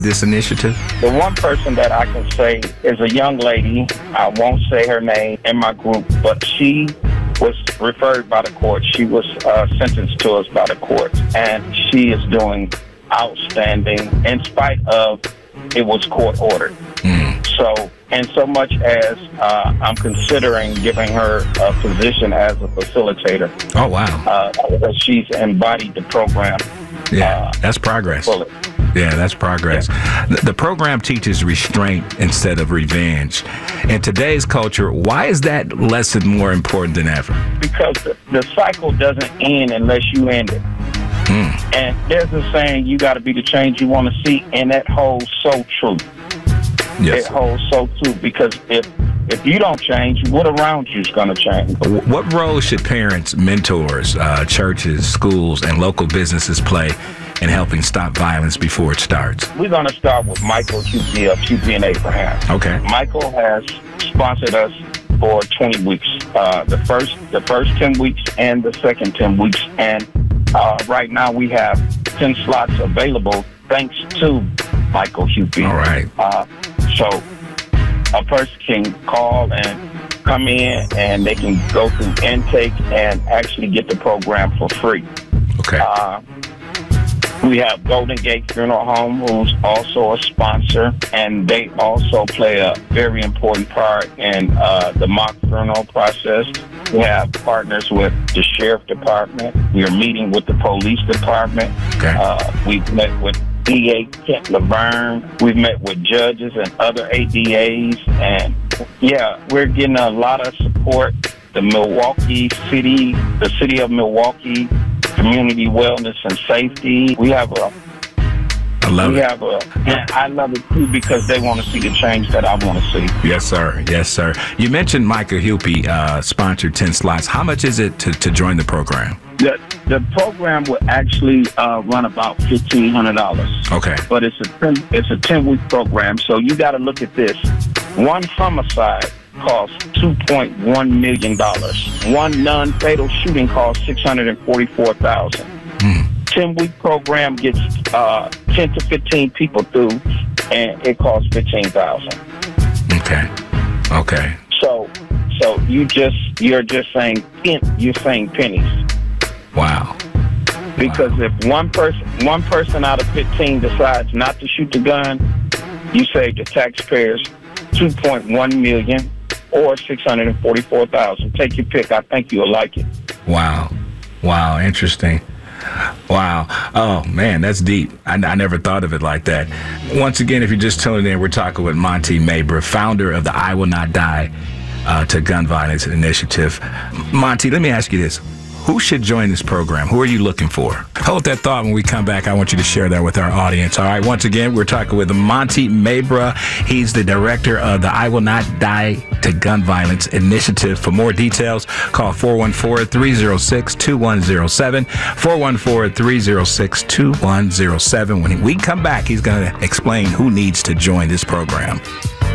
this initiative? The one person that I can say is a young lady. I won't say her name in my group, but she was referred by the court. She was sentenced to us by the court, and she is doing outstanding in spite of it was court ordered. So, and so much as I'm considering giving her a position as a facilitator. Oh, wow. Because she's embodied the program. Yeah, that's progress. Fully. Yeah, that's progress. The program teaches restraint instead of revenge. In today's culture, why is that lesson more important than ever? Because the cycle doesn't end unless you end it. And there's a saying, you got to be the change you want to see, and that holds so true. Yes, it holds so true, because if you don't change, what around you is going to change. What role should parents, mentors, churches, schools, and local businesses play in helping stop violence before it starts? We're going to start with Michael Hupie of Hupie and Abraham. Okay. Michael has sponsored us for 20 weeks, the first 10 weeks and the second 10 weeks. And right now we have 10 slots available thanks to Michael Hupie. All right. So a person can call and come in, and they can go through intake and actually get the program for free. Okay. We have Golden Gate Funeral Home, who's also a sponsor, and they also play a very important part in the mock funeral process. We have partners with the Sheriff Department. We are meeting with the Police Department. Okay. We've met with DA Kent Laverne. We've met with judges and other ADAs, and yeah, we're getting a lot of support. The city of Milwaukee, Community Wellness and Safety. We have I love it. And I love it too, because they want to see the change that I want to see. Yes, sir. Yes, sir. You mentioned Michael Hupie sponsored 10 slots. How much is it to join the program? The program will actually run about $1,500. Okay. But it's a 10-week program, so you got to look at this. One homicide costs $2.1 million. One non-fatal shooting costs $644,000. 10-week program gets 10 to 15 people through, and it costs $15,000. Okay. So you're just saying pennies. Wow. Because if one person out of 15 decides not to shoot the gun, you save the taxpayers $2.1 million or $644,000. Take your pick. I think you'll like it. Wow. Interesting. Wow. Oh, man, that's deep. I never thought of it like that. Once again, if you're just tuning in, we're talking with Monte Mabra, founder of the I Will Not Die to Gun Violence Initiative. Monte, let me ask you this. Who should join this program? Who are you looking for? Hold that thought. When we come back, I want you to share that with our audience. All right, once again, we're talking with Monte Mabra. He's the director of the I Will Not Die to Gun Violence Initiative. For more details, call 414-306-2107, 414-306-2107. When we come back, he's going to explain who needs to join this program.